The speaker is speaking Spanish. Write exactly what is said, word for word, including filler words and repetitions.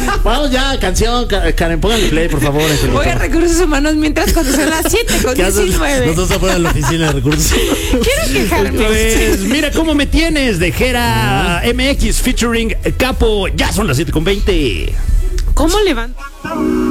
Vamos ya, canción, Karen, póngale play, por favor. Voy a Recursos Humanos mientras cuando son las siete con diecinueve. Nosotros afuera de la oficina de Recursos Humanos. Quiero quejarme. Pues, mira cómo me tienes de Jera M X featuring Capo. Ya son las siete con veinte. ¿Cómo levanta?